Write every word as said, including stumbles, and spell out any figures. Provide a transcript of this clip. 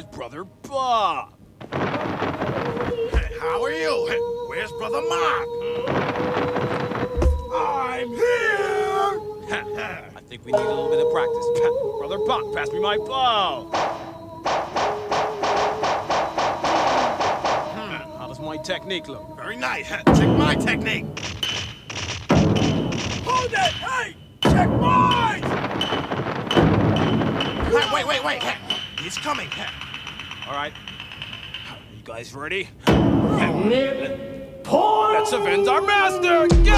Where's Brother Bob? Hey, how are you? Hey, where's Brother Mark? I'm here! I think we need a little bit of practice. Brother Bob, pass me my bow. Hmm, how does my technique look? Very nice. Check my technique. Hold it! Hey! Check mine! Hey, wait, wait, wait. Hey, he's coming. Hey. All right. Are you guys ready? Nip, Let's avenge our master!